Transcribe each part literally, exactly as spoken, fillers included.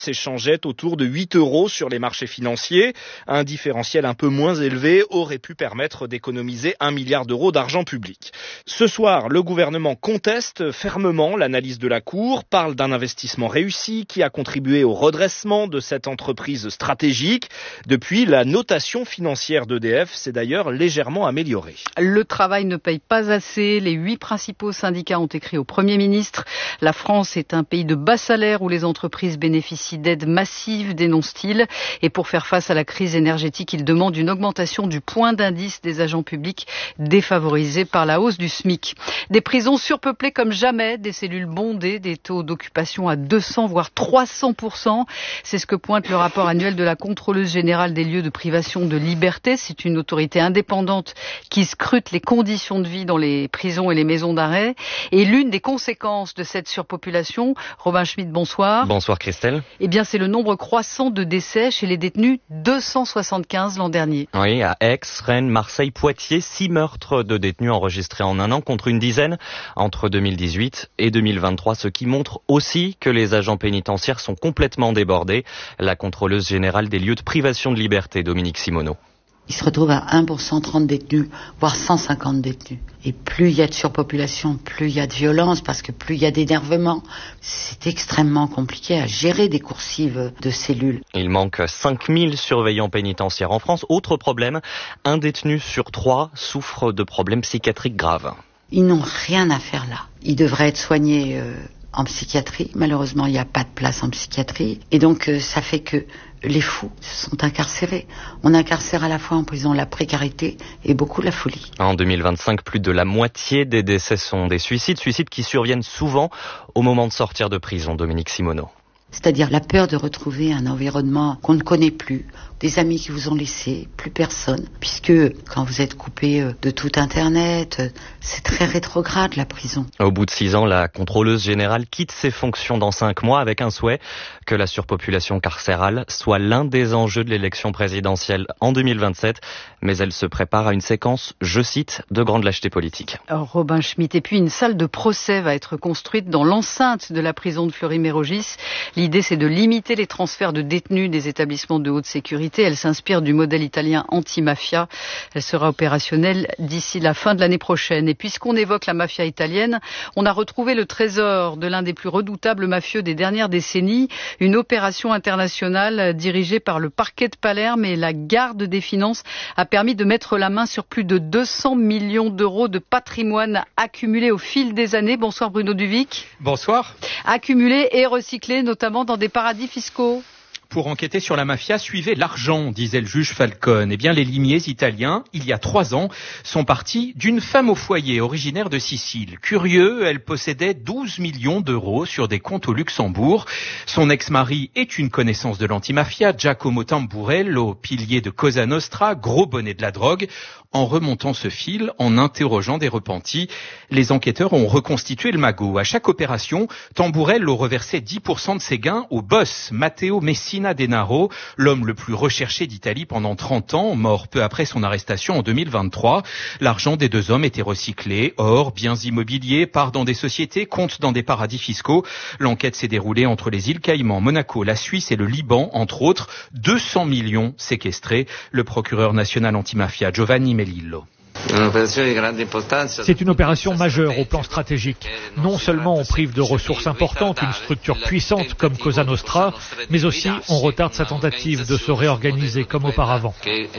s'échangeait autour de huit euros sur les marchés financiers. Un différentiel un peu moins élevé aurait pu permettre d'économiser un milliard d'euros d'argent public. Ce soir, le gouvernement conteste fermement l'analyse de la Cour, parle d'un investissement réussi qui a contribué au redressement de cette entreprise stratégique. Depuis, la notation financière d'E D F s'est d'ailleurs légèrement améliorée. Le travail ne paye pas assez. Les huit principaux syndicats ont écrit au Premier ministre. La France est un pays de bas salaire où les entreprises bénéficient d'aides massives, dénonce-t-il. Et pour faire face à la crise énergétique, il demande une augmentation du point d'indice des agents publics défavorisés par la hausse du SMIC. Des prisons surpeuplées comme jamais, des cellules bondées, des taux d'occupation à deux cents voire trois cents pour cent. C'est ce que pointe le rapport annuel de la contrôleuse générale des lieux de privation de liberté. C'est une autorité indépendante qui scrute les conditions de vie dans les prisons et les maisons d'arrêt. Et l'une des conséquences de cette surpopulation, Robin Schmitt, bonsoir. Bonsoir Christelle. Eh bien, c'est le nombre croissant de décès chez les détenus, deux cent soixante-quinze l'an dernier. Oui, à Aix, Rennes, Marseille, Poitiers, six meurtres de détenus enregistrés en un an contre une dizaine entre deux mille dix-huit et deux mille vingt-trois, ce qui montre aussi que les agents pénitentiaires sont complètement débordés. La contrôleuse générale des lieux de privation de liberté, Dominique Simoneau. Il se retrouve à un pour cent trente détenus, voire cent cinquante détenus. Et plus il y a de surpopulation, plus il y a de violence, parce que plus il y a d'énervement. C'est extrêmement compliqué à gérer des coursives de cellules. Il manque cinq mille surveillants pénitentiaires en France. Autre problème, un détenu sur trois souffre de problèmes psychiatriques graves. Ils n'ont rien à faire là. Ils devraient être soignés euh, en psychiatrie. Malheureusement, il n'y a pas de place en psychiatrie. Et donc, euh, ça fait que les fous sont incarcérés. On incarcère à la fois en prison la précarité et beaucoup la folie. En deux mille vingt-cinq, plus de la moitié des décès sont des suicides, suicides qui surviennent souvent au moment de sortir de prison, Dominique Simoneau. C'est-à-dire la peur de retrouver un environnement qu'on ne connaît plus, des amis qui vous ont laissé, plus personne. Puisque quand vous êtes coupé de tout Internet, c'est très rétrograde la prison. Au bout de six ans, la contrôleuse générale quitte ses fonctions dans cinq mois avec un souhait que la surpopulation carcérale soit l'un des enjeux de l'élection présidentielle en deux mille vingt-sept. Mais elle se prépare à une séquence, je cite, de grande lâcheté politique. Alors, Robin Schmitt, et puis une salle de procès va être construite dans l'enceinte de la prison de Fleury-Mérogis. L'idée, c'est de limiter les transferts de détenus des établissements de haute sécurité. Elle s'inspire du modèle italien anti-mafia. Elle sera opérationnelle d'ici la fin de l'année prochaine. Et puisqu'on évoque la mafia italienne, on a retrouvé le trésor de l'un des plus redoutables mafieux des dernières décennies. Une opération internationale dirigée par le parquet de Palerme et la garde des finances a permis de mettre la main sur plus de deux cents millions d'euros de patrimoine accumulé au fil des années. Bonsoir Bruno Duvic. Bonsoir. Accumulé et recyclé notamment dans des paradis fiscaux. Pour enquêter sur la mafia, suivez l'argent, disait le juge Falcone. Eh bien, les limiers italiens, il y a trois ans, sont partis d'une femme au foyer originaire de Sicile. Curieux, elle possédait douze millions d'euros sur des comptes au Luxembourg. Son ex-mari est une connaissance de l'antimafia, Giacomo Tamburello, pilier de Cosa Nostra, gros bonnet de la drogue. En remontant ce fil, en interrogeant des repentis, les enquêteurs ont reconstitué le magot. À chaque opération, Tamburello reversait dix pour cent de ses gains au boss, Matteo Messina Denaro, l'homme le plus recherché d'Italie pendant trente ans, mort peu après son arrestation en deux mille vingt-trois. L'argent des deux hommes était recyclé, or, biens immobiliers, part dans des sociétés, compte dans des paradis fiscaux. L'enquête s'est déroulée entre les îles Caïmans, Monaco, la Suisse et le Liban, entre autres, deux cents millions séquestrés. Le procureur national antimafia, Giovanni Melillo. C'est une opération majeure au plan stratégique. Non seulement on prive de ressources importantes une structure puissante comme Cosa Nostra, mais aussi on retarde sa tentative de se réorganiser comme auparavant.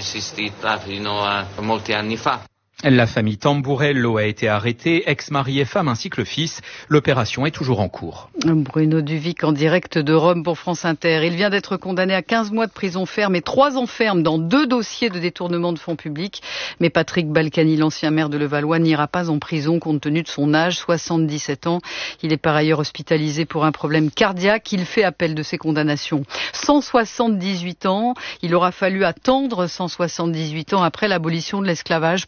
La famille Tamburello a été arrêtée, ex-mari et femme ainsi que le fils. L'opération est toujours en cours. Bruno Duvic en direct de Rome pour France Inter. Il vient d'être condamné à quinze mois de prison ferme et trois ans ferme dans deux dossiers de détournement de fonds publics. Mais Patrick Balkany, l'ancien maire de Levallois, n'ira pas en prison compte tenu de son âge, soixante-dix-sept ans. Il est par ailleurs hospitalisé pour un problème cardiaque. Il fait appel de ses condamnations. cent soixante-dix-huit ans. Il aura fallu attendre cent soixante-dix-huit ans après l'abolition de l'esclavage pour que le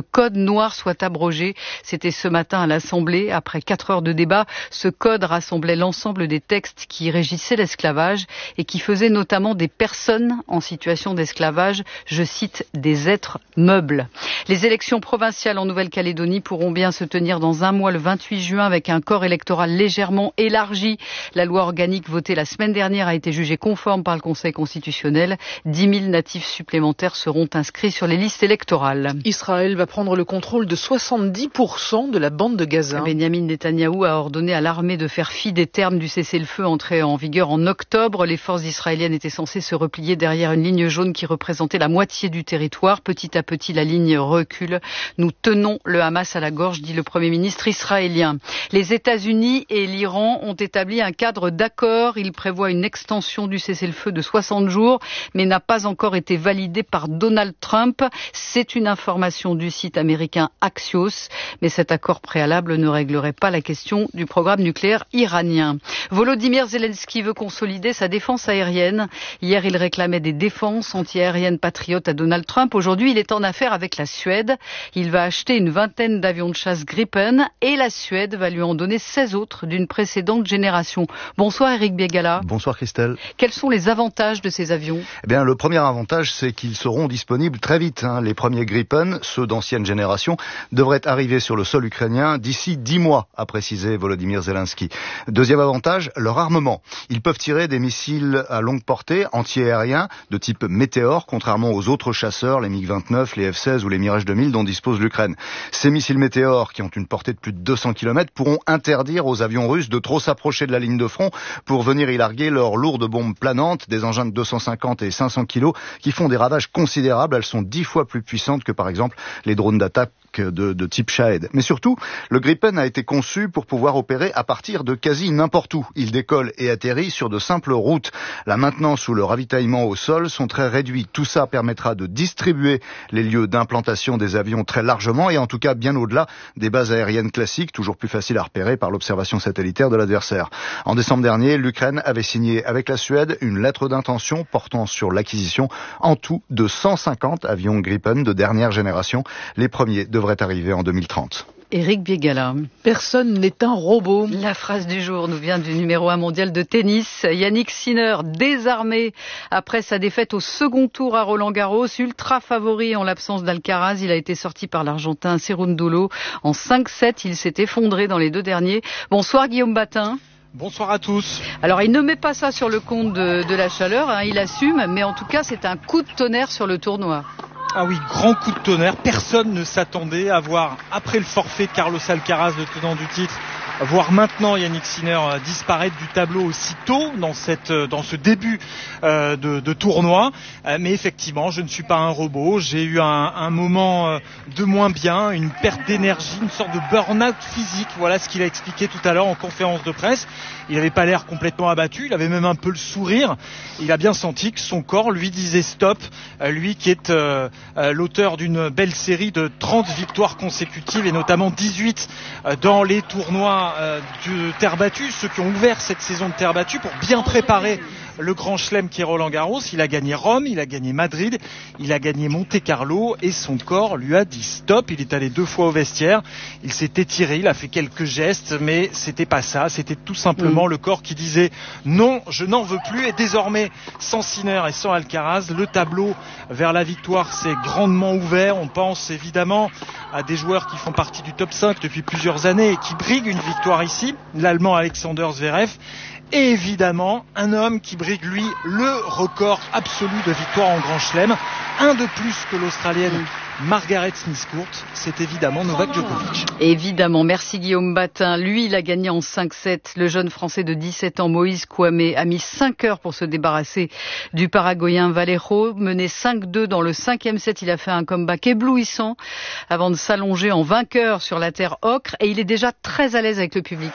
code noir soit abrogé. C'était ce matin à l'Assemblée. Après quatre heures de débat, ce code rassemblait l'ensemble des textes qui régissaient l'esclavage et qui faisaient notamment des personnes en situation d'esclavage, je cite, des êtres meubles. Les élections provinciales en Nouvelle-Calédonie pourront bien se tenir dans un mois, le vingt-huit juin, avec un corps électoral légèrement élargi. La loi organique votée la semaine dernière a été jugée conforme par le Conseil constitutionnel. dix mille natifs supplémentaires seront inscrits sur les listes électorales. Israël va prendre le contrôle de soixante-dix pour cent de la bande de Gaza. Benjamin Netanyahou a ordonné à l'armée de faire fi des termes du cessez-le-feu entré en vigueur en octobre. Les forces israéliennes étaient censées se replier derrière une ligne jaune qui représentait la moitié du territoire. Petit à petit, la ligne recule. Nous tenons le Hamas à la gorge, dit le Premier ministre israélien. Les États-Unis et l'Iran ont établi un cadre d'accord. Il prévoit une extension du cessez-le-feu de soixante jours, mais n'a pas encore été validé par Donald Trump. C'est une information du site américain Axios, mais cet accord préalable ne réglerait pas la question du programme nucléaire iranien. Volodymyr Zelensky veut consolider sa défense aérienne. Hier, il réclamait des défenses antiaériennes patriotes à Donald Trump. Aujourd'hui, il est en affaire avec la Suède. Il va acheter une vingtaine d'avions de chasse Gripen et la Suède va lui en donner seize autres d'une précédente génération. Bonsoir Eric Biegala. Bonsoir Christelle. Quels sont les avantages de ces avions ? Eh bien, le premier avantage, c'est qu'ils seront disponibles très vite. Hein. Les premiers Gripen, ceux d'ancienne génération, devraient arriver sur le sol ukrainien d'ici dix mois, a précisé Volodymyr Zelensky. Deuxième avantage, leur armement. Ils peuvent tirer des missiles à longue portée, anti-aériens, de type Météor, contrairement aux autres chasseurs, les MiG vingt-neuf, les F seize ou les Mirage deux mille dont dispose l'Ukraine. Ces missiles Météor, qui ont une portée de plus de deux cents kilomètres, pourront interdire aux avions russes de trop s'approcher de la ligne de front pour venir y larguer leurs lourdes bombes planantes, des engins de deux cent cinquante et cinq cents kilos, qui font des ravages considérables. Elles sont dix fois plus puissantes que, par exemple, les drones d'attaque de, de type Shahed. Mais surtout, le Gripen a été conçu pour pouvoir opérer à partir de quasi n'importe où. Il décolle et atterrit sur de simples routes. La maintenance ou le ravitaillement au sol sont très réduits. Tout ça permettra de distribuer les lieux d'implantation des avions très largement et en tout cas bien au-delà des bases aériennes classiques, toujours plus faciles à repérer par l'observation satellitaire de l'adversaire. En décembre dernier, l'Ukraine avait signé avec la Suède une lettre d'intention portant sur l'acquisition en tout de cent cinquante avions Gripen de dernière génération. Les premiers devrait arriver en deux mille trente. Éric Biegala. Personne n'est un robot. La phrase du jour nous vient du numéro un mondial de tennis. Yannick Sinner, désarmé après sa défaite au second tour à Roland-Garros, ultra favori en l'absence d'Alcaraz. Il a été sorti par l'Argentin Cerúndolo en cinq sept. Il s'est effondré dans les deux derniers. Bonsoir Guillaume Batin. Bonsoir à tous. Alors il ne met pas ça sur le compte de, de la chaleur, hein, il assume, mais en tout cas c'est un coup de tonnerre sur le tournoi. Ah oui, grand coup de tonnerre. Personne ne s'attendait à voir, après le forfait de Carlos Alcaraz, le tenant du titre, voir maintenant Yannick Sinner disparaître du tableau aussitôt dans cette dans ce début euh, de, de tournoi. Euh, mais effectivement, je ne suis pas un robot. J'ai eu un, un moment de moins bien, une perte d'énergie, une sorte de burn-out physique. Voilà ce qu'il a expliqué tout à l'heure en conférence de presse. Il n'avait pas l'air complètement abattu, il avait même un peu le sourire. Il a bien senti que son corps lui disait stop. Euh, lui qui est euh, euh, l'auteur d'une belle série de trente victoires consécutives et notamment dix-huit euh, dans les tournois de terre battue, ceux qui ont ouvert cette saison de terre battue pour bien préparer le grand chelem qui est Roland-Garros. Il a gagné Rome, il a gagné Madrid, il a gagné Monte-Carlo et son corps lui a dit stop. Il est allé deux fois au vestiaire, il s'est étiré, il a fait quelques gestes, mais c'était pas ça, c'était tout simplement mmh. le corps qui disait non, je n'en veux plus. Et désormais, sans Sinner et sans Alcaraz, le tableau vers la victoire s'est grandement ouvert. On pense évidemment à des joueurs qui font partie du top cinq depuis plusieurs années et qui briguent une victoire ici, l'Allemand Alexander Zverev. Et évidemment, un homme qui brigue, lui, le record absolu de victoires en Grand Chelem. Un de plus que l'Australienne Margaret Smith Court. C'est évidemment Novak Djokovic. Évidemment, merci Guillaume Batin. Lui, il a gagné en cinq sept. Le jeune Français de dix-sept ans, Moïse Kouamé, a mis cinq heures pour se débarrasser du Paraguayen Vallejo. Mené cinq deux dans le cinquième set, il a fait un comeback éblouissant avant de s'allonger en vainqueur sur la terre ocre. Et il est déjà très à l'aise avec le public.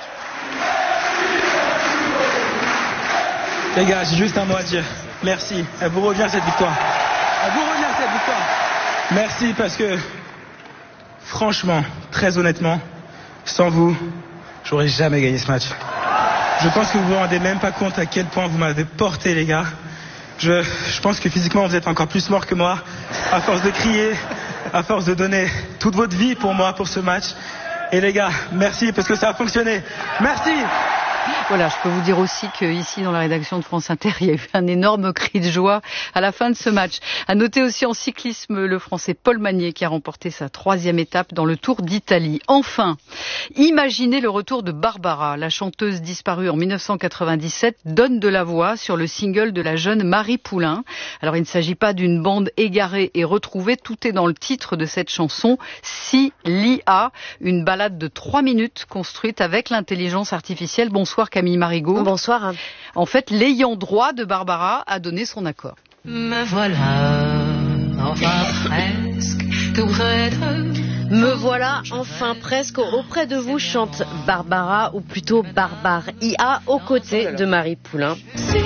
Les gars, j'ai juste un mot à dire. Merci. Elle vous revient cette victoire. Elle vous revient cette victoire. Merci parce que, franchement, très honnêtement, sans vous, j'aurais jamais gagné ce match. Je pense que vous vous rendez même pas compte à quel point vous m'avez porté, les gars. Je, je pense que physiquement, vous êtes encore plus morts que moi, à force de crier, à force de donner toute votre vie pour moi, pour ce match. Et les gars, merci parce que ça a fonctionné. Merci. Voilà, je peux vous dire aussi qu'ici, dans la rédaction de France Inter, il y a eu un énorme cri de joie à la fin de ce match. À noter aussi en cyclisme le Français Paul Magnier qui a remporté sa troisième étape dans le Tour d'Italie. Enfin, imaginez le retour de Barbara. La chanteuse disparue en dix-neuf cent quatre-vingt-dix-sept donne de la voix sur le single de la jeune Marie Poulain. Alors, il ne s'agit pas d'une bande égarée et retrouvée. Tout est dans le titre de cette chanson, Si Li A, une balade de trois minutes construite avec l'intelligence artificielle. Bonsoir Camille Marigot. Bonsoir. En fait, l'ayant droit de Barbara a donné son accord. Me voilà, enfin presque, tout près de... Me voilà enfin presque auprès de vous, chante Barbara, ou plutôt Barbare I A, aux côtés de Marie Poulain.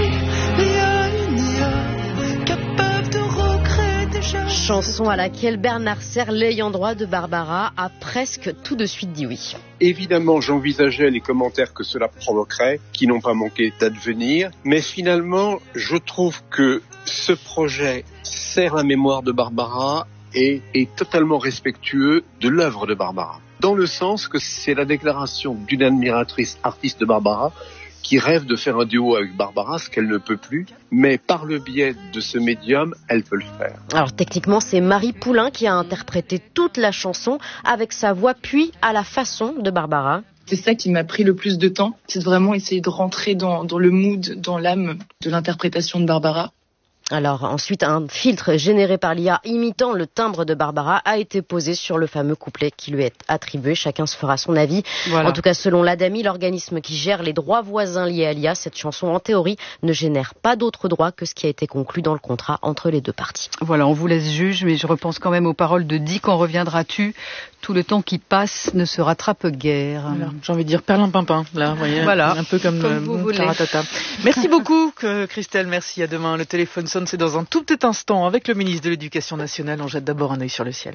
Chanson à laquelle Bernard Serre, l'ayant droit de Barbara, a presque tout de suite dit oui. Évidemment, j'envisageais les commentaires que cela provoquerait, qui n'ont pas manqué d'advenir, mais finalement, je trouve que ce projet sert la mémoire de Barbara et est totalement respectueux de l'œuvre de Barbara. Dans le sens que c'est la déclaration d'une admiratrice artiste de Barbara qui rêve de faire un duo avec Barbara, ce qu'elle ne peut plus, mais par le biais de ce médium, elle peut le faire. Alors techniquement, c'est Marie Poulain qui a interprété toute la chanson avec sa voix, puis à la façon de Barbara. C'est ça qui m'a pris le plus de temps, c'est de vraiment essayer de rentrer dans, dans le mood, dans l'âme de l'interprétation de Barbara. Alors ensuite, un filtre généré par l'I A imitant le timbre de Barbara a été posé sur le fameux couplet qui lui est attribué. Chacun se fera son avis. Voilà. En tout cas, selon l'Adami, l'organisme qui gère les droits voisins liés à l'I A, cette chanson, en théorie, ne génère pas d'autres droits que ce qui a été conclu dans le contrat entre les deux parties. Voilà, on vous laisse juge, mais je repense quand même aux paroles de « Dis quand reviendras-tu ?» Tout le temps qui passe ne se rattrape guère. Voilà, j'ai envie de dire perlimpinpin, là, vous voyez, voilà, un peu comme, comme euh, vous voulez. Taratata. Merci beaucoup, Christelle, merci, à demain. Le téléphone sonne, c'est dans un tout petit instant. Avec le ministre de l'Éducation nationale, on jette d'abord un œil sur le ciel.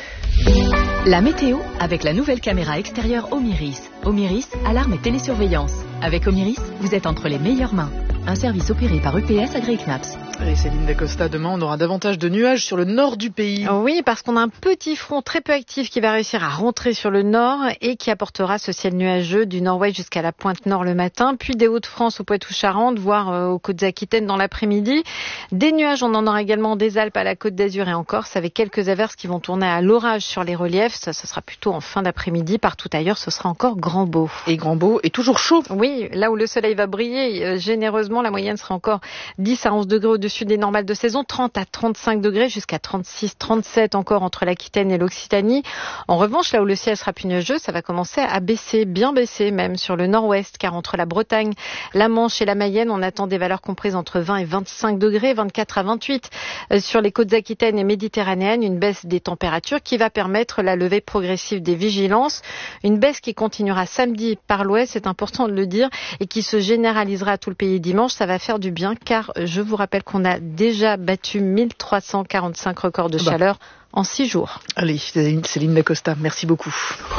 La météo avec la nouvelle caméra extérieure Omiris. Omiris, alarme et télésurveillance. Avec Omiris, vous êtes entre les meilleures mains. Un service opéré par U P S Agri-Knaps. Et Céline Dacosta, demain on aura davantage de nuages sur le nord du pays. Oui, parce qu'on a un petit front très peu actif qui va réussir à rentrer sur le nord et qui apportera ce ciel nuageux du nord-ouest jusqu'à la pointe nord le matin, puis des Hauts-de-France au Poitou-Charentes, voire euh, aux Côtes-Aquitaines dans l'après-midi. Des nuages, on en aura également des Alpes à la Côte d'Azur et en Corse, avec quelques averses qui vont tourner à l'orage sur les reliefs. Ça, ce sera plutôt en fin d'après-midi. Partout ailleurs, ce sera encore grand beau. Et grand beau et toujours chaud. Oui, là où le soleil va briller, euh, généreusement, la moyenne sera encore dix à onze degrés au-dessus des normales de saison, trente à trente-cinq degrés, jusqu'à trente-six, trente-sept encore entre l'Aquitaine et l'Occitanie. En revanche, là où le ciel sera plus nuageux, ça va commencer à baisser, bien baisser même sur le nord-ouest, car entre la Bretagne, la Manche et la Mayenne, on attend des valeurs comprises entre vingt et vingt-cinq degrés, vingt-quatre à vingt-huit. Euh, sur les côtes aquitaines et méditerranéennes, une baisse des températures qui va permettre la levée progressive des vigilances. Une baisse qui continuera samedi par l'ouest, c'est important de le dire, et qui se généralisera à tout le pays dimanche. Ça va faire du bien, car je vous rappelle qu'on a déjà battu mille trois cent quarante-cinq records de bah. chaleur en six jours. Allez, Céline Dacosta, merci beaucoup.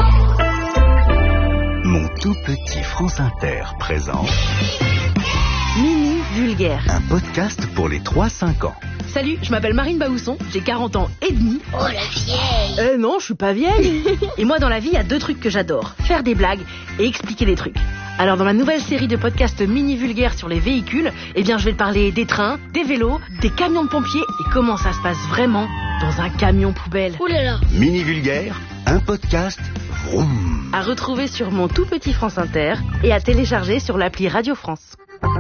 Mon tout petit France Inter présente Mini Vulgaire, un podcast pour les trois cinq ans. Salut, je m'appelle Marine Baousson, j'ai quarante ans et demi. Oh la vieille. Euh non, je suis pas vieille. Et moi dans la vie, il y a deux trucs que j'adore, faire des blagues et expliquer des trucs. Alors dans ma nouvelle série de podcasts mini vulgaires sur les véhicules, eh bien je vais te parler des trains, des vélos, des camions de pompiers et comment ça se passe vraiment dans un camion poubelle. Ouh là là. Mini vulgaire, un podcast vroom. À retrouver sur mon tout petit France Inter et à télécharger sur l'appli Radio France.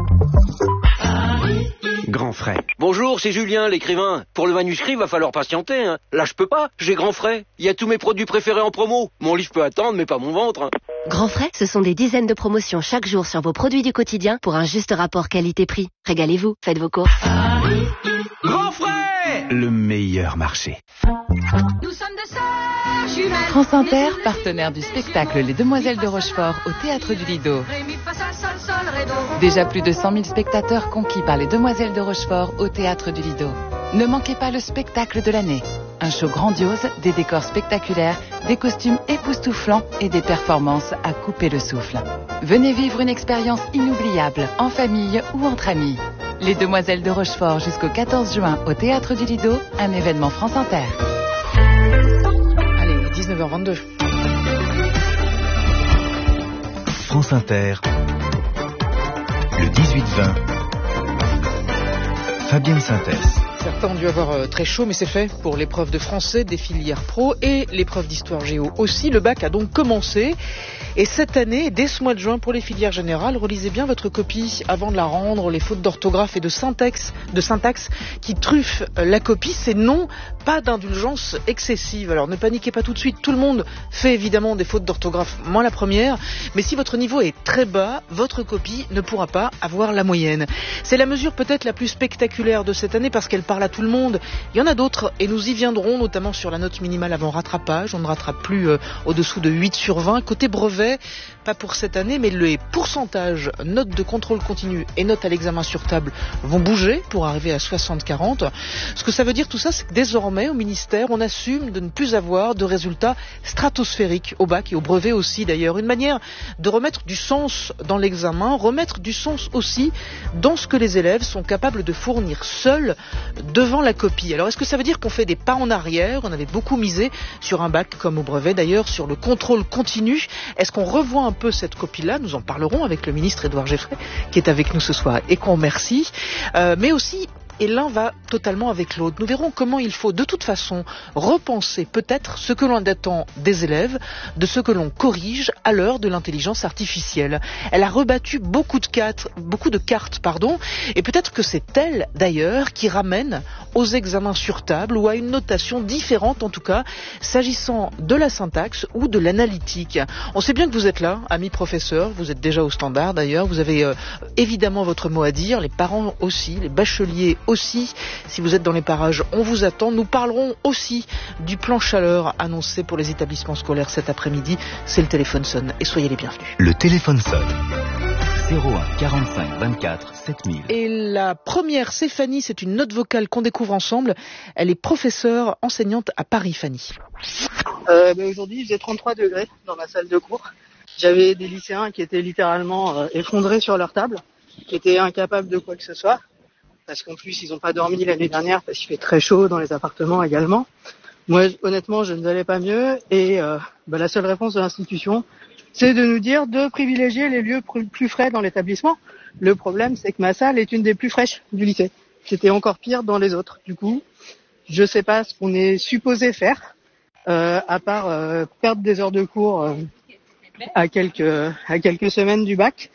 Grand frais. Bonjour, c'est Julien, l'écrivain. Pour le manuscrit, va falloir patienter. Hein. Là, je peux pas. J'ai Grand frais. Il y a tous mes produits préférés en promo. Mon livre peut attendre, mais pas mon ventre. Hein. Grand frais, ce sont des dizaines de promotions chaque jour sur vos produits du quotidien pour un juste rapport qualité-prix. Régalez-vous, faites vos courses. Grand frais, le meilleur marché. Nous sommes de sœurs jumelles. France Inter, partenaire du spectacle Les Demoiselles de Rochefort au Théâtre du Lido. Déjà plus de cent mille spectateurs conquis par Les Demoiselles de Rochefort au Théâtre du Lido. Ne manquez pas le spectacle de l'année. Un show grandiose, des décors spectaculaires, des costumes époustouflants et des performances à couper le souffle. Venez vivre une expérience inoubliable, en famille ou entre amis. Les Demoiselles de Rochefort jusqu'au quatorze juin au Théâtre du Lido, un événement France Inter. neuf heures vingt-deux. France Inter, le dix-huit vingt, Fabienne Synthèse. Certains ont dû avoir euh, très chaud, mais c'est fait pour l'épreuve de français des filières pro et l'épreuve d'histoire géo aussi. Le bac a donc commencé. Et cette année, dès ce mois de juin, pour les filières générales, relisez bien votre copie avant de la rendre. Les fautes d'orthographe et de syntaxe, de syntaxe qui truffent la copie, c'est non, pas d'indulgence excessive. Alors ne paniquez pas tout de suite. Tout le monde fait évidemment des fautes d'orthographe, moi la première. Mais si votre niveau est très bas, votre copie ne pourra pas avoir la moyenne. C'est la mesure peut-être la plus spectaculaire de cette année parce qu'elle parle à tout le monde. Il y en a d'autres et nous y viendrons, notamment sur la note minimale avant rattrapage. On ne rattrape plus euh, au-dessous de huit sur vingt. Côté brevet, pas pour cette année, mais les pourcentages notes de contrôle continu et notes à l'examen sur table vont bouger pour arriver à soixante quarante. Ce que ça veut dire tout ça, c'est que désormais au ministère, on assume de ne plus avoir de résultats stratosphériques au bac et au brevet aussi d'ailleurs. Une manière de remettre du sens dans l'examen, remettre du sens aussi dans ce que les élèves sont capables de fournir seuls devant la copie. Alors est-ce que ça veut dire qu'on fait des pas en arrière? On avait beaucoup misé sur un bac comme au brevet d'ailleurs, sur le contrôle continu. Est-ce qu'on revoit un peu cette copie-là? Nous en parlerons avec le ministre Édouard Geffray qui est avec nous ce soir et qu'on remercie. Euh, mais aussi, et l'un va totalement avec l'autre. Nous verrons comment il faut de toute façon repenser peut-être ce que l'on attend des élèves, de ce que l'on corrige à l'heure de l'intelligence artificielle. Elle a rebattu beaucoup de cartes, beaucoup de cartes, pardon, et peut-être que c'est elle d'ailleurs qui ramène aux examens sur table ou à une notation différente en tout cas, s'agissant de la syntaxe ou de l'analytique. On sait bien que vous êtes là, amis professeurs, vous êtes déjà au standard d'ailleurs, vous avez euh, évidemment votre mot à dire, les parents aussi, les bacheliers aussi. Si vous êtes dans les parages, on vous attend. Nous parlerons aussi du plan chaleur annoncé pour les établissements scolaires cet après-midi. C'est le téléphone sonne et soyez les bienvenus. Le téléphone sonne. zéro un quarante-cinq vingt-quatre sept mille. Et la première, c'est Fanny. C'est une note vocale qu'on découvre ensemble. Elle est professeure enseignante à Paris, Fanny. Euh, ben aujourd'hui, il faisait trente-trois degrés dans ma salle de cours. J'avais des lycéens qui étaient littéralement euh, effondrés sur leur table, qui étaient incapables de quoi que ce soit. Parce qu'en plus, ils n'ont pas dormi l'année dernière parce qu'il fait très chaud dans les appartements également. Moi, honnêtement, je ne n'allais pas mieux. Et euh, bah, la seule réponse de l'institution, c'est de nous dire de privilégier les lieux plus frais dans l'établissement. Le problème, c'est que ma salle est une des plus fraîches du lycée. C'était encore pire dans les autres. Du coup, je ne sais pas ce qu'on est supposé faire, euh, à part euh, perdre des heures de cours euh, à quelques à quelques semaines du bac.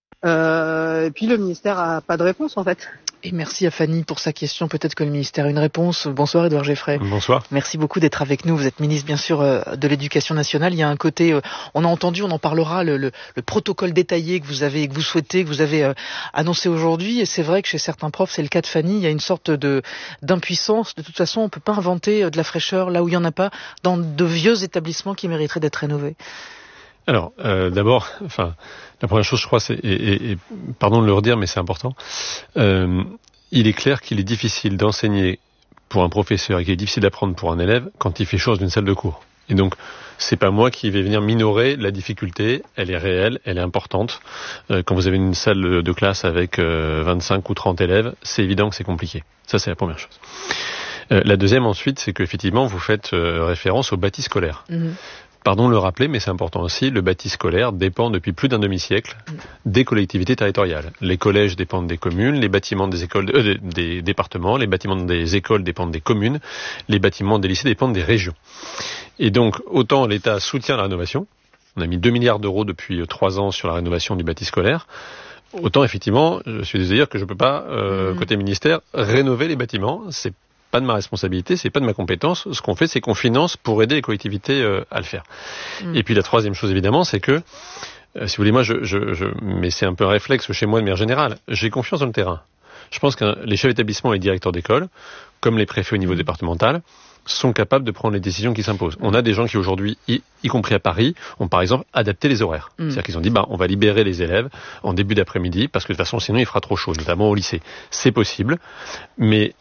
Euh, et puis le ministère a pas de réponse en fait. Et merci à Fanny pour sa question. Peut-être que le ministère a une réponse. Bonsoir Édouard Geffray. Bonsoir. Merci beaucoup d'être avec nous. Vous êtes ministre bien sûr de l'Éducation nationale. Il y a un côté, on a entendu, on en parlera, le, le, le protocole détaillé que vous avez, que vous souhaitez, que vous avez euh, annoncé aujourd'hui. Et c'est vrai que chez certains profs, c'est le cas de Fanny. Il y a une sorte de d'impuissance. De toute façon, on peut pas inventer de la fraîcheur là où il y en a pas dans de vieux établissements qui mériteraient d'être rénovés. Alors, euh, d'abord, enfin, la première chose, je crois, c'est, et, et, et pardon de le redire, mais c'est important, euh, il est clair qu'il est difficile d'enseigner pour un professeur et qu'il est difficile d'apprendre pour un élève quand il fait chose d'une salle de cours. Et donc, c'est pas moi qui vais venir minorer la difficulté, elle est réelle, elle est importante. Euh, quand vous avez une salle de classe avec euh, vingt-cinq ou trente élèves, c'est évident que c'est compliqué. Ça, c'est la première chose. Euh, la deuxième, ensuite, c'est qu'effectivement, vous faites euh, référence au bâti scolaire. Mmh. Pardon de le rappeler, mais c'est important aussi, le bâti scolaire dépend depuis plus d'un demi-siècle des collectivités territoriales. Les collèges dépendent des communes, les bâtiments des écoles, euh, des, des départements, les bâtiments des écoles dépendent des communes, les bâtiments des lycées dépendent des régions. Et donc, autant l'État soutient la rénovation, on a mis deux milliards d'euros depuis trois ans sur la rénovation du bâti scolaire, autant effectivement, je suis désolé de dire que je ne peux pas, euh, mmh. côté ministère, rénover les bâtiments, c'est pas de ma responsabilité, c'est pas de ma compétence. Ce qu'on fait, c'est qu'on finance pour aider les collectivités euh, à le faire. Mmh. Et puis la troisième chose, évidemment, c'est que, euh, si vous voulez, moi, je, je, je, mais c'est un peu un réflexe chez moi de manière générale, j'ai confiance dans le terrain. Je pense que les chefs d'établissement et les directeurs d'école, comme les préfets au niveau départemental, sont capables de prendre les décisions qui s'imposent. On a des gens qui aujourd'hui, y, y compris à Paris, ont par exemple adapté les horaires. Mmh. C'est-à-dire qu'ils ont dit, bah, on va libérer les élèves en début d'après-midi parce que de toute façon, sinon il fera trop chaud, notamment au lycée. C'est possible, mais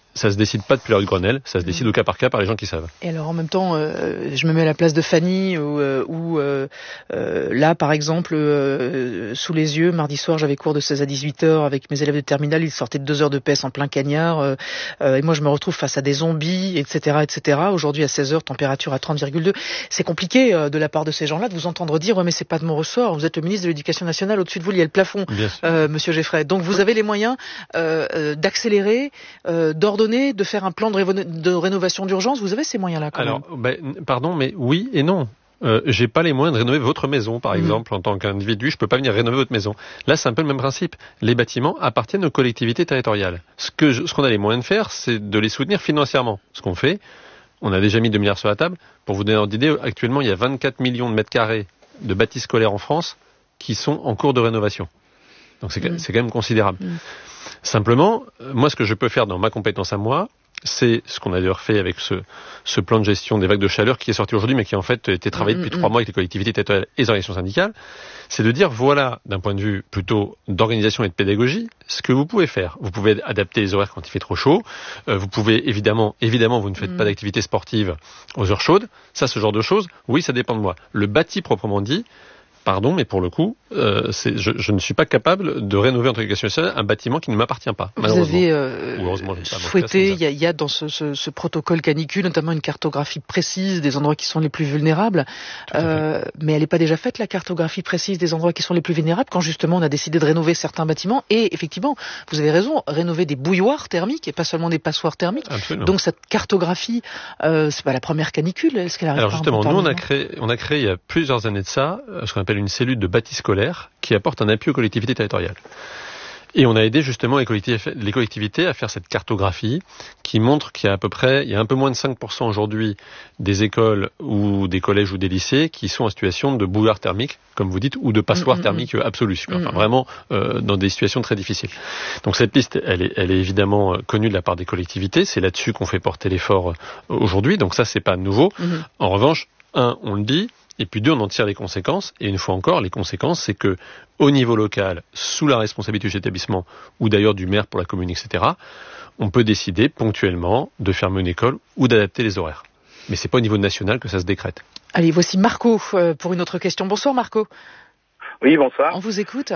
ça se décide pas depuis l'heure du Grenelle, ça se décide au cas par cas par les gens qui savent. Et alors en même temps, euh, je me mets à la place de Fanny, où, euh, où euh, euh, là par exemple, euh, sous les yeux, mardi soir j'avais cours de seize à dix-huit heures avec mes élèves de terminale, ils sortaient de deux heures de P E S en plein cagnard, euh, euh, et moi je me retrouve face à des zombies, et cetera, et cetera. Aujourd'hui à seize heures, température à trente virgule deux. C'est compliqué euh, de la part de ces gens-là de vous entendre dire ouais mais c'est pas de mon ressort, vous êtes le ministre de l'Éducation nationale, au-dessus de vous il y a le plafond, euh, Monsieur Geffray. Donc vous avez les moyens euh, euh, d'accélérer, euh, d'ordonner, de faire un plan de, révo- de rénovation d'urgence. Vous avez ces moyens-là quand Alors, même. Ben, pardon, mais oui et non. Euh, j'ai pas les moyens de rénover votre maison, par mmh. exemple, en tant qu'individu, je peux pas venir rénover votre maison. Là, c'est un peu le même principe. Les bâtiments appartiennent aux collectivités territoriales. Ce que je, ce qu'on a les moyens de faire, c'est de les soutenir financièrement. Ce qu'on fait, on a déjà mis deux milliards sur la table. Pour vous donner une ordre d'idée, actuellement, il y a vingt-quatre millions de mètres carrés de bâtis scolaires en France qui sont en cours de rénovation. Donc c'est, mmh. c'est quand même considérable. Mmh. Simplement, moi, ce que je peux faire dans ma compétence à moi, c'est ce qu'on a d'ailleurs fait avec ce, ce plan de gestion des vagues de chaleur qui est sorti aujourd'hui, mais qui en fait a été travaillé mmh, depuis mmh. trois mois avec les collectivités territoriales et les organisations syndicales, c'est de dire, voilà, d'un point de vue plutôt d'organisation et de pédagogie, ce que vous pouvez faire. Vous pouvez adapter les horaires quand il fait trop chaud, euh, vous pouvez évidemment, évidemment, vous ne faites mmh. pas d'activité sportive aux heures chaudes, ça, ce genre de choses, oui, ça dépend de moi. Le bâti proprement dit, pardon, mais pour le coup, euh, c'est, je, je ne suis pas capable de rénover en tant qu'éducation nationale un bâtiment qui ne m'appartient pas. Vous avez euh, souhaité, il y, y a dans ce, ce, ce protocole canicule notamment une cartographie précise des endroits qui sont les plus vulnérables, euh, mais elle n'est pas déjà faite, la cartographie précise des endroits qui sont les plus vulnérables, quand justement on a décidé de rénover certains bâtiments, et effectivement, vous avez raison, rénover des bouilloires thermiques et pas seulement des passoires thermiques. Absolument. Donc cette cartographie, euh, c'est pas la première canicule, est-ce qu'elle arrive? Alors justement, nous on a créé, on a créé il y a plusieurs années de ça, ce qu'on appelle une cellule de bâti scolaire qui apporte un appui aux collectivités territoriales. Et on a aidé justement les collectivités, les collectivités à faire cette cartographie qui montre qu'il y a à peu près, il y a un peu moins de cinq pour cent aujourd'hui des écoles ou des collèges ou des lycées qui sont en situation de bouilloire thermique, comme vous dites, ou de passoire mmh, thermique mmh. absolue, enfin, mmh. vraiment euh, dans des situations très difficiles. Donc cette liste, elle est, elle est évidemment connue de la part des collectivités, c'est là-dessus qu'on fait porter l'effort aujourd'hui, donc ça c'est pas nouveau. Mmh. En revanche, un, on le dit, et puis deux, on en tire les conséquences. Et une fois encore, les conséquences, c'est que au niveau local, sous la responsabilité de l'établissement, ou d'ailleurs du maire pour la commune, et cetera, on peut décider ponctuellement de fermer une école ou d'adapter les horaires. Mais c'est pas au niveau national que ça se décrète. Allez, voici Marco pour une autre question. Bonsoir Marco. Oui, bonsoir. On vous écoute.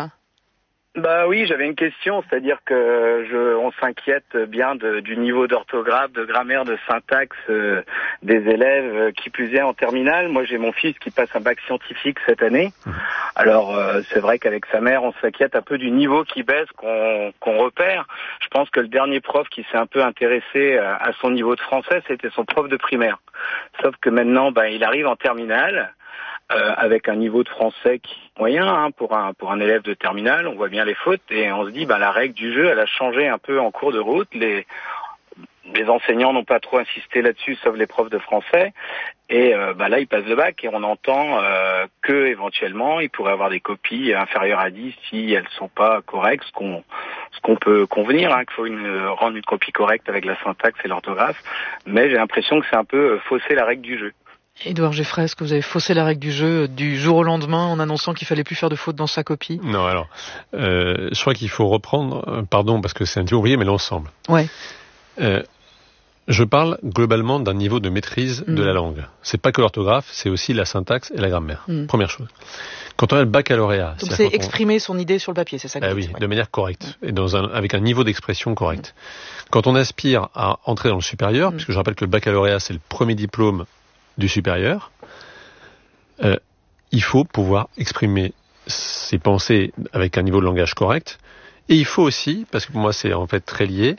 Bah oui, j'avais une question, c'est-à-dire que je, on s'inquiète bien de, du niveau d'orthographe, de grammaire, de syntaxe euh, des élèves, euh, qui plus est en terminale. Moi, j'ai mon fils qui passe un bac scientifique cette année. Alors, euh, c'est vrai qu'avec sa mère, on s'inquiète un peu du niveau qui baisse, qu'on, qu'on repère. Je pense que le dernier prof qui s'est un peu intéressé à, à son niveau de français, c'était son prof de primaire. Sauf que maintenant, ben, il arrive en terminale. Euh, avec un niveau de français qui est moyen hein, pour un pour un élève de terminale, on voit bien les fautes et on se dit bah la règle du jeu elle a changé un peu en cours de route. Les les enseignants n'ont pas trop insisté là-dessus, sauf les profs de français. Et euh, bah là il passe le bac et on entend euh, que éventuellement il pourrait avoir des copies inférieures à dix si elles sont pas correctes, ce qu'on ce qu'on peut convenir, hein, qu'il faut une, rendre une copie correcte avec la syntaxe et l'orthographe. Mais j'ai l'impression que c'est un peu fausser la règle du jeu. Édouard Geffray, est-ce que vous avez faussé la règle du jeu du jour au lendemain en annonçant qu'il fallait plus faire de fautes dans sa copie? Non, alors, euh, je crois qu'il faut reprendre, euh, pardon, parce que c'est un petit ouvrier, mais l'ensemble. Ouais. Euh, je parle globalement d'un niveau de maîtrise mmh. de la langue. C'est pas que l'orthographe, c'est aussi la syntaxe et la grammaire. Mmh. Première chose. Quand on a le baccalauréat... Donc c'est exprimer on... son idée sur le papier, c'est ça que ah vous oui, dites, ouais. de manière correcte, mmh. et dans un, avec un niveau d'expression correct. Mmh. Quand on aspire à entrer dans le supérieur, mmh. puisque je rappelle que le baccalauréat, c'est le premier diplôme du supérieur, euh, il faut pouvoir exprimer ses pensées avec un niveau de langage correct, et il faut aussi, parce que pour moi c'est en fait très lié,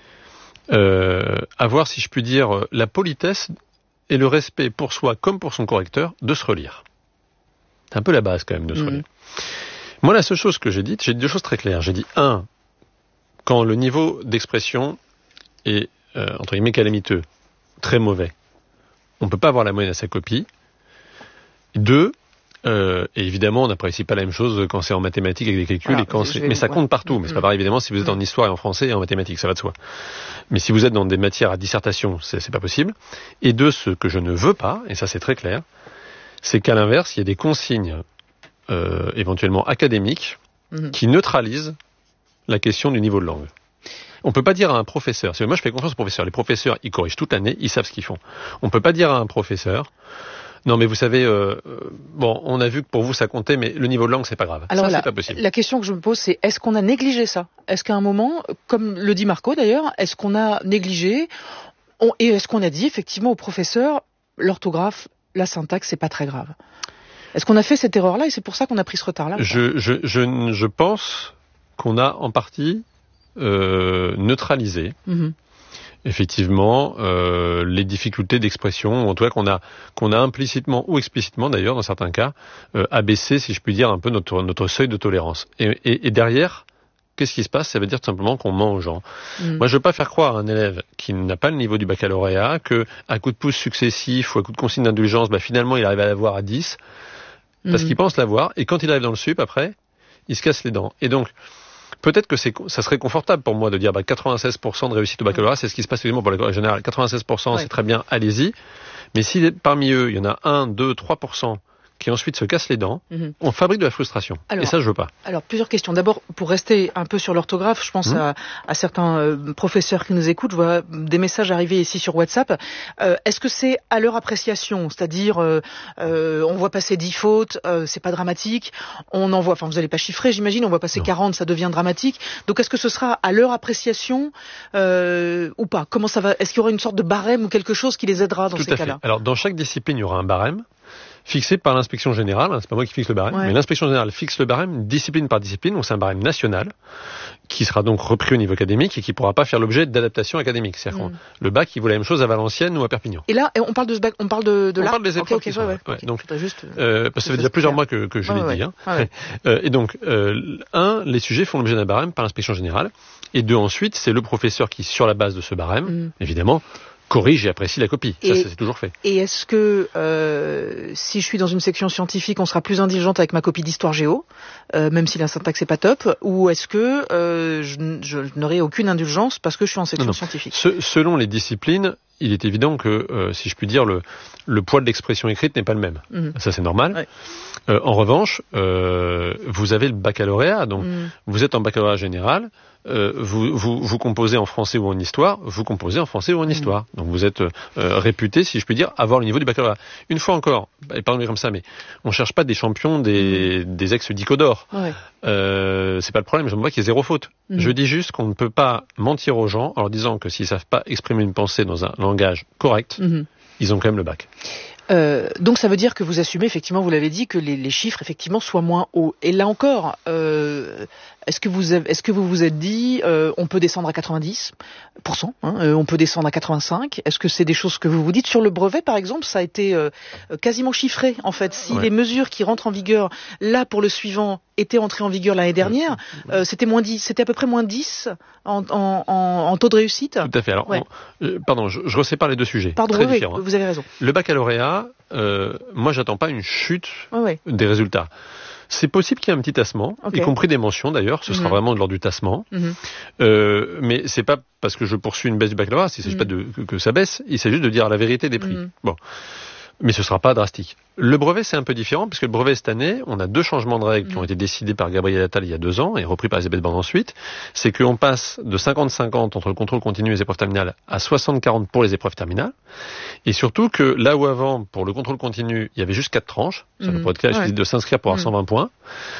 euh, avoir, si je puis dire, la politesse et le respect pour soi comme pour son correcteur de se relire. C'est un peu la base quand même de se mmh. relire. Moi la seule chose que j'ai dite, j'ai dit deux choses très claires. J'ai dit, un, quand le niveau d'expression est, euh, entre guillemets, calamiteux, très mauvais, on ne peut pas avoir la moyenne à sa copie. Deux, euh, et évidemment, on n'apprécie pas la même chose quand c'est en mathématiques avec des calculs, alors, et quand c'est... mais ça compte partout. Mais c'est pas pareil, évidemment, si vous êtes en histoire et en français et en mathématiques, ça va de soi. Mais si vous êtes dans des matières à dissertation, c'est, c'est pas possible. Et deux, ce que je ne veux pas, et ça c'est très clair, c'est qu'à l'inverse, il y a des consignes euh, éventuellement académiques mmh. qui neutralisent la question du niveau de langue. On peut pas dire à un professeur, moi je fais confiance aux professeurs, les professeurs ils corrigent toute l'année, ils savent ce qu'ils font. On peut pas dire à un professeur, non mais vous savez, euh, bon on a vu que pour vous ça comptait, mais le niveau de langue c'est pas grave. Alors ça là, c'est pas possible. La question que je me pose c'est, est-ce qu'on a négligé ça? Est-ce qu'à un moment, comme le dit Marco d'ailleurs, est-ce qu'on a négligé on, et est-ce qu'on a dit effectivement aux professeurs, l'orthographe, la syntaxe c'est pas très grave? Est-ce qu'on a fait cette erreur-là et c'est pour ça qu'on a pris ce retard-là? Je, je, je, je pense qu'on a en partie euh, neutralisé mm-hmm. effectivement euh, les difficultés d'expression, ou en tout cas qu'on a, qu'on a implicitement ou explicitement d'ailleurs dans certains cas euh, abaissé, si je puis dire, un peu notre, notre seuil de tolérance. Et, et, et derrière, qu'est-ce qui se passe? Ça veut dire tout simplement qu'on ment aux gens. Mm. Moi, je veux pas faire croire à un élève qui n'a pas le niveau du baccalauréat que, à coup de pouce successifs ou à coup de consigne d'indulgence, bah, finalement, il arrive à l'avoir à dix. Parce mmh. qu'il pense l'avoir, et quand il arrive dans le sup, après, il se casse les dents. Et donc, peut-être que c'est, ça serait confortable pour moi de dire bah, quatre-vingt-seize pour cent de réussite au baccalauréat, c'est ce qui se passe effectivement pour l'école générale. quatre-vingt-seize pour cent, ouais. C'est très bien, allez-y. Mais si parmi eux, il y en a un, deux, trois pour cent qui ensuite se cassent les dents, mmh. on fabrique de la frustration. Alors, et ça, je veux pas. Alors, plusieurs questions. D'abord, pour rester un peu sur l'orthographe, je pense mmh. à, à certains euh, professeurs qui nous écoutent. Je vois des messages arriver ici sur WhatsApp. Euh, est-ce que c'est à leur appréciation? C'est-à-dire, euh, euh, on voit passer dix fautes, euh, c'est pas dramatique. On en voit, enfin, vous n'allez pas chiffrer, j'imagine. On voit passer non. quarante, ça devient dramatique. Donc, est-ce que ce sera à leur appréciation euh, ou pas? Comment ça va? Est-ce qu'il y aura une sorte de barème ou quelque chose qui les aidera dans Tout ces cas-là? Alors, dans chaque discipline, il y aura un barème fixé par l'inspection générale, hein, c'est pas moi qui fixe le barème, ouais. mais l'inspection générale fixe le barème discipline par discipline, donc c'est un barème national, qui sera donc repris au niveau académique et qui ne pourra pas faire l'objet d'adaptation académique. C'est-à-dire mm. le bac, il vaut la même chose à Valenciennes ou à Perpignan. Et là, on parle de ce bac, on parle de, de on là. On parle des épreuves okay, okay, qui ouais, sont, ouais, okay. donc, juste, euh, parce que ça fait déjà plusieurs mois que, que je ouais, l'ai ouais, dit. Hein. Ouais. euh, et donc, euh, un, les sujets font l'objet d'un barème par l'inspection générale, et deux, ensuite, c'est le professeur qui, sur la base de ce barème, mm. évidemment, corrige et apprécie la copie. Et, ça, c'est toujours fait. Et est-ce que, euh, si je suis dans une section scientifique, on sera plus indulgente avec ma copie d'histoire géo, euh, même si la syntaxe est pas top, ou est-ce que euh, je, je n'aurai aucune indulgence parce que je suis en section non, non. scientifique? Ce, Selon les disciplines, il est évident que, euh, si je puis dire, le, le poids de l'expression écrite n'est pas le même. Mmh. Ça, c'est normal. Ouais. Euh, en revanche, euh, vous avez le baccalauréat, donc mmh. vous êtes en baccalauréat général, euh, vous, vous, vous composez en français ou en histoire, vous composez en français ou en mmh. histoire. Donc vous êtes euh, réputé, si je puis dire, avoir le niveau du baccalauréat. Une fois encore, pardonnez comme ça, mais on ne cherche pas des champions des, mmh. des ex-Dico d'or. Ouais. Euh, c'est pas le problème, je ne vois pas qu'il y ait zéro faute. Mmh. Je dis juste qu'on ne peut pas mentir aux gens en leur disant que s'ils ne savent pas exprimer une pensée dans un langage correct, mmh. ils ont quand même le bac. Euh, donc ça veut dire que vous assumez effectivement, vous l'avez dit, que les, les chiffres effectivement soient moins hauts. Et là encore, euh, est-ce que vous avez, est-ce que vous vous êtes dit, euh, on peut descendre à quatre-vingt-dix pour cent, hein, euh, on peut descendre à quatre-vingt-cinq? Est-ce que c'est des choses que vous vous dites sur le brevet, par exemple? Ça a été euh, quasiment chiffré en fait. Si ouais. les mesures qui rentrent en vigueur là pour le suivant étaient entrées en vigueur l'année dernière, euh, c'était moins dix, c'était à peu près moins dix en, en, en, en taux de réussite. Tout à fait. Alors, ouais. on, euh, pardon, je, je resépare les deux sujets. Pardon, très oui, différents. Vous avez raison. Le baccalauréat, euh, moi, j'attends pas une chute ouais, ouais. des résultats. C'est possible qu'il y ait un petit tassement, okay. y compris des mentions d'ailleurs, ce mmh. sera vraiment de l'ordre du tassement. Mmh. Euh, mais c'est pas parce que je poursuis une baisse du baccalauréat, il ne s'agit mmh. pas de, que, que ça baisse, il s'agit juste de dire la vérité des prix. Mmh. Bon. Mais ce ne sera pas drastique. Le brevet, c'est un peu différent, puisque le brevet, cette année, on a deux changements de règles mmh. qui ont été décidés par Gabriel Attal il y a deux ans, et repris par Elisabeth Borne ensuite. C'est qu'on passe de cinquante cinquante entre le contrôle continu et les épreuves terminales à soixante quarante pour les épreuves terminales. Et surtout que là où avant, pour le contrôle continu, il y avait juste quatre tranches, ça mmh. pourrait être clair, il suffit de s'inscrire pour avoir mmh. cent vingt points,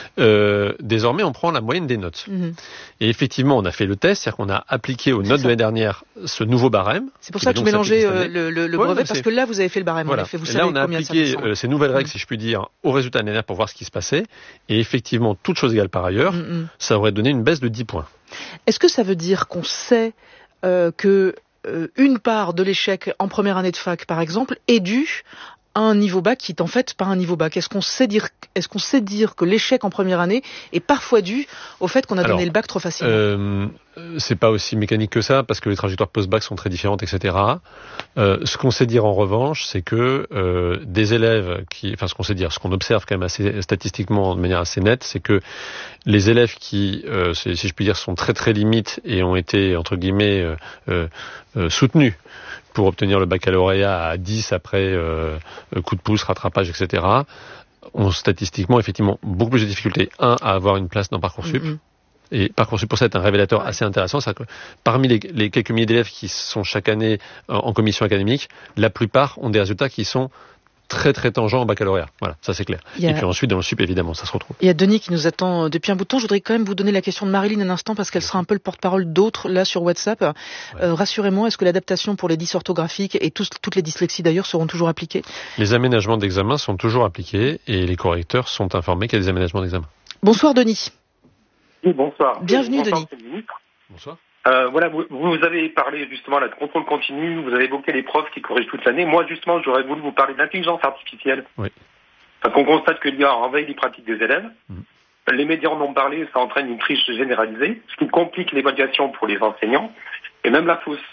euh, désormais, on prend la moyenne des notes. Mmh. Et effectivement, on a fait le test, c'est-à-dire qu'on a appliqué aux c'est notes ça. de l'année dernière ce nouveau barème. C'est pour ça que je mélangeais euh, le, le, le ouais, brevet, parce que là, vous avez fait le barème. Voilà. En effet, vous et savez là, on a combien appliqué ça euh, ces nouvelles règles, mmh. si je puis dire, au résultat de l'année dernière pour voir ce qui se passait. Et effectivement, toute chose égale par ailleurs, mmh. ça aurait donné une baisse de dix points. Est-ce que ça veut dire qu'on sait euh, que euh, une part de l'échec en première année de fac, par exemple, est due à un niveau bac qui est en fait pas un niveau bac? Est-ce qu'on sait dire, est-ce qu'on sait dire que l'échec en première année est parfois dû au fait qu'on a Alors, donné le bac trop facilement? euh, C'est pas aussi mécanique que ça, parce que les trajectoires post-bac sont très différentes, et cetera. Euh, ce qu'on sait dire en revanche, c'est que euh, des élèves qui, enfin ce qu'on sait dire, ce qu'on observe quand même assez statistiquement de manière assez nette, c'est que les élèves qui, euh, si je puis dire, sont très très limites et ont été entre guillemets euh, euh, euh, soutenus pour obtenir le baccalauréat à dix après euh, coup de pouce, rattrapage, et cetera, ont statistiquement effectivement beaucoup plus de difficultés, un, à avoir une place dans Parcoursup, mm-hmm. Et Parcoursup pour ça est un révélateur assez intéressant. C'est que parmi les, les quelques milliers d'élèves qui sont chaque année en, en commission académique, la plupart ont des résultats qui sont très très tangents au baccalauréat. Voilà, ça c'est clair. A... Et puis ensuite dans le sup évidemment, ça se retrouve. Il y a Denis qui nous attend depuis un bout de temps. Je voudrais quand même vous donner la question de Marilyn un instant parce qu'elle sera un peu le porte-parole d'autres là sur WhatsApp. Ouais. Euh, rassurez-moi, est-ce que l'adaptation pour les dys orthographiques et tous, toutes les dyslexies d'ailleurs seront toujours appliquées? Les aménagements d'examen sont toujours appliqués et les correcteurs sont informés qu'il y a des aménagements d'examen. Bonsoir Denis. Oui, bonsoir. Bienvenue bonsoir, Denis. Bonsoir. Euh, voilà, vous, vous avez parlé justement de contrôle continu, vous avez évoqué les profs qui corrigent toute l'année. Moi, justement, j'aurais voulu vous parler d'intelligence artificielle. Oui. Parce qu'on constate que l'I A envahit les pratiques des élèves. Mmh. Les médias en ont parlé, ça entraîne une triche généralisée, ce qui complique l'évaluation pour les enseignants, et même la fausse.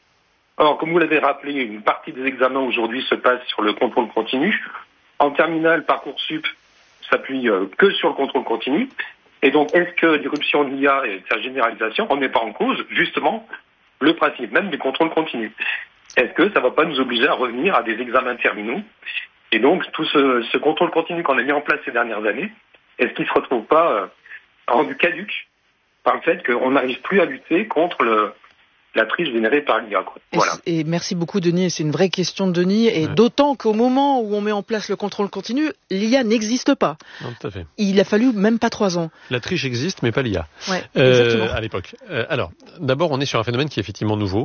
Or, comme vous l'avez rappelé, une partie des examens aujourd'hui se passe sur le contrôle continu. En terminale, Parcoursup s'appuie euh, que sur le contrôle continu. Et donc, est-ce que l'irruption de l'I A et sa généralisation ne remet pas en cause, justement, le principe même du contrôle continu? Est-ce que ça ne va pas nous obliger à revenir à des examens terminaux? Et donc, tout ce, ce contrôle continu qu'on a mis en place ces dernières années, est-ce qu'il ne se retrouve pas euh, rendu caduc par le fait qu'on n'arrive plus à lutter contre le, la triche générée par l'I A, quoi. Voilà. Et, et merci beaucoup Denis, et c'est une vraie question de Denis, et ouais. D'autant qu'au moment où on met en place le contrôle continu, l'I A n'existe pas. Non, tout à fait. Il a fallu même pas trois ans. La triche existe, mais pas l'I A. Ouais, euh, à l'époque. Euh, alors, d'abord, on est sur un phénomène qui est effectivement nouveau,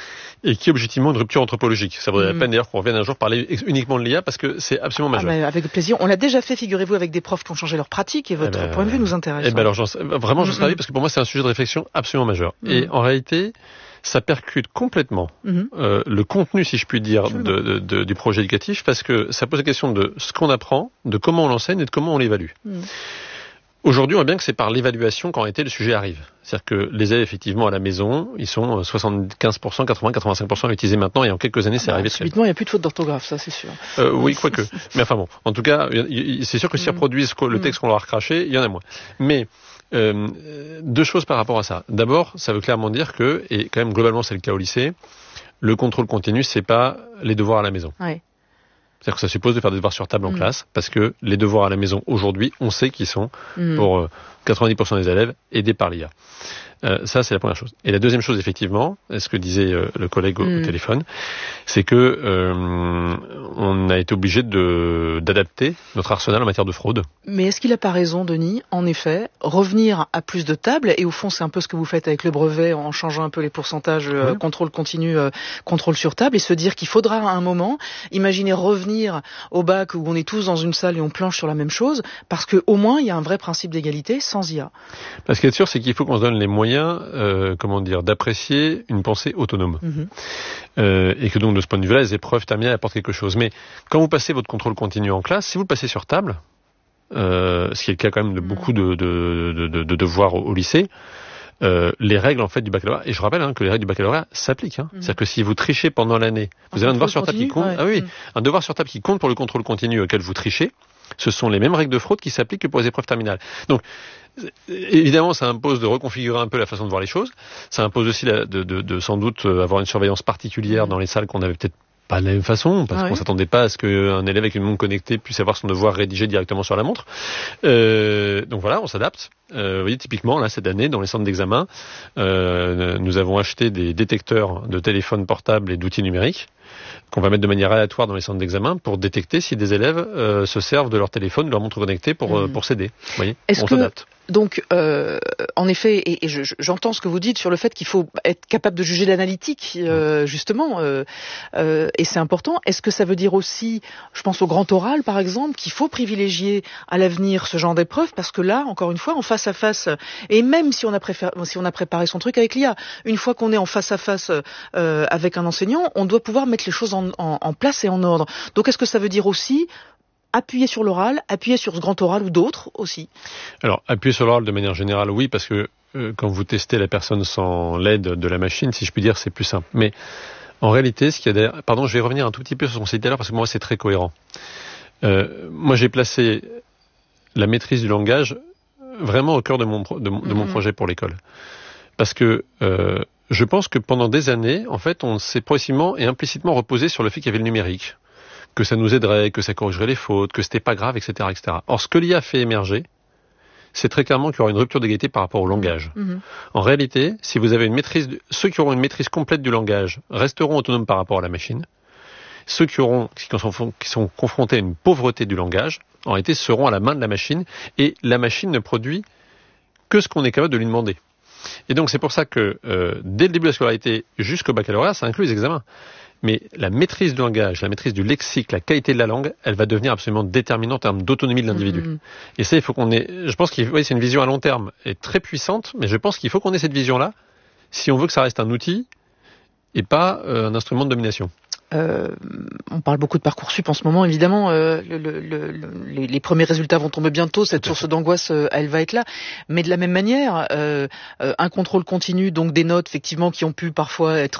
et qui est objectivement une rupture anthropologique. Ça vaudrait mmh. la peine d'ailleurs qu'on revienne un jour parler uniquement de l'I A parce que c'est absolument majeur. Ah bah, avec plaisir. On l'a déjà fait, figurez-vous, avec des profs qui ont changé leur pratique et votre eh ben, point de vue nous intéresse. Eh ben alors, j'en, vraiment, j'en mmh. suis ravi parce que pour moi, c'est un sujet de réflexion absolument majeur. Mmh. Et en réalité, ça percute complètement mmh. euh, le contenu, si je puis dire, de, de, de, du projet éducatif parce que ça pose la question de ce qu'on apprend, de comment on l'enseigne et de comment on l'évalue. Mmh. Aujourd'hui, on voit bien que c'est par l'évaluation qu'en réalité le sujet arrive. C'est-à-dire que les élèves, effectivement, à la maison, ils sont soixante-quinze pour cent, quatre-vingts à quatre-vingt-cinq pour cent utilisés maintenant, et en quelques années, c'est ah bah, arrivé très vite. Subitement, il n'y a plus de faute d'orthographe, ça, c'est sûr. Euh, oui, quoique. Mais enfin bon, en tout cas, c'est sûr que s'ils reproduisent le texte qu'on leur a recraché, il y en a moins. Mais euh, deux choses par rapport à ça. D'abord, ça veut clairement dire que, et quand même globalement c'est le cas au lycée, le contrôle continu, c'est pas les devoirs à la maison. Ouais. C'est-à-dire que ça suppose de faire des devoirs sur table en mmh. classe, parce que les devoirs à la maison, aujourd'hui, on sait qu'ils sont, mmh. pour euh, quatre-vingt-dix pour cent des élèves, aidés par l'I A. Euh, ça, c'est la première chose. Et la deuxième chose, effectivement, ce que disait euh, le collègue au, mmh. au téléphone, c'est que euh, on a été obligé de d'adapter notre arsenal en matière de fraude. Mais est-ce qu'il n'a pas raison, Denis? En effet, revenir à plus de tables, et au fond, c'est un peu ce que vous faites avec le brevet, en changeant un peu les pourcentages, euh, oui. contrôle continu, euh, contrôle sur table, et se dire qu'il faudra à un moment, imaginez revenir au bac où on est tous dans une salle et on planche sur la même chose, parce qu'au moins, il y a un vrai principe d'égalité sans I A. Parce qu'il est sûr, c'est qu'il faut qu'on se donne les moyens Euh, comment dire, d'apprécier une pensée autonome. Mmh. Euh, et que donc, de ce point de vue-là, les épreuves terminales apportent quelque chose. Mais quand vous passez votre contrôle continu en classe, si vous le passez sur table, euh, ce qui est le cas quand même de beaucoup de, de, de, de, de devoirs au, au lycée, euh, les règles en fait du baccalauréat, et je rappelle hein, que les règles du baccalauréat s'appliquent. Hein. Mmh. C'est-à-dire que si vous trichez pendant l'année, vous avez un devoir sur table qui compte. Ouais. Ah oui, mmh. un devoir sur table qui compte pour le contrôle continu auquel vous trichez. Ce sont les mêmes règles de fraude qui s'appliquent que pour les épreuves terminales. Donc, évidemment, ça impose de reconfigurer un peu la façon de voir les choses. Ça impose aussi la, de, de, de sans doute avoir une surveillance particulière dans les salles qu'on avait peut-être pas de la même façon, parce ah qu'on oui. s'attendait pas à ce qu'un élève avec une montre connectée puisse avoir son devoir rédigé directement sur la montre. Euh, donc voilà, on s'adapte. Euh, vous voyez, typiquement, là, cette année, dans les centres d'examen, euh, nous avons acheté des détecteurs de téléphones portables et d'outils numériques qu'on va mettre de manière aléatoire dans les centres d'examen pour détecter si des élèves euh, se servent de leur téléphone, de leur montre connectée pour, mmh. euh, pour s'aider. Vous voyez, Est-ce on que... s'adapte. Donc, euh, en effet, et, et je, j'entends ce que vous dites sur le fait qu'il faut être capable de juger l'analytique, euh, justement, euh, euh, et c'est important. Est-ce que ça veut dire aussi, je pense au grand oral, par exemple, qu'il faut privilégier à l'avenir ce genre d'épreuve, parce que là, encore une fois, en face à face, et même si on a, préféré, si on a préparé son truc avec l'I A, une fois qu'on est en face à face euh, avec un enseignant, on doit pouvoir mettre les choses en, en, en place et en ordre. Donc, est-ce que ça veut dire aussi appuyer sur l'oral, appuyer sur ce grand oral ou d'autres aussi? Alors, appuyer sur l'oral de manière générale, oui, parce que euh, quand vous testez la personne sans l'aide de la machine, si je puis dire, c'est plus simple. Mais en réalité, ce qu'il y a derrière... Pardon, je vais revenir un tout petit peu sur ce qu'on s'est dit tout à l'heure, parce que moi, c'est très cohérent. Euh, moi, j'ai placé la maîtrise du langage vraiment au cœur de mon, pro... de, de mm-hmm. mon projet pour l'école. Parce que euh, je pense que pendant des années, en fait, on s'est progressivement et implicitement reposé sur le fait qu'il y avait le numérique, que ça nous aiderait, que ça corrigerait les fautes, que c'était pas grave, et cetera, et cetera. Or, ce que l'I A fait émerger, c'est très clairement qu'il y aura une rupture d'égalité par rapport au langage. Mmh. En réalité, si vous avez une maîtrise, ceux qui auront une maîtrise complète du langage resteront autonomes par rapport à la machine. Ceux qui auront, qui sont, qui sont confrontés à une pauvreté du langage, en réalité, seront à la main de la machine, et la machine ne produit que ce qu'on est capable de lui demander. Et donc, c'est pour ça que, euh, dès le début de la scolarité jusqu'au baccalauréat, ça inclut les examens. Mais la maîtrise du langage, la maîtrise du lexique, la qualité de la langue, elle va devenir absolument déterminante en termes d'autonomie de l'individu. Mmh. Et ça, il faut qu'on ait, je pense qu'il oui, c'est une vision à long terme et très puissante, mais je pense qu'il faut qu'on ait cette vision-là si on veut que ça reste un outil et pas euh, un instrument de domination. Euh, on parle beaucoup de Parcoursup en ce moment, évidemment. Euh, le, le, le, les, les premiers résultats vont tomber bientôt. Cette source d'angoisse, euh, elle va être là. Mais de la même manière, euh, euh, un contrôle continu, donc des notes, effectivement, qui ont pu parfois être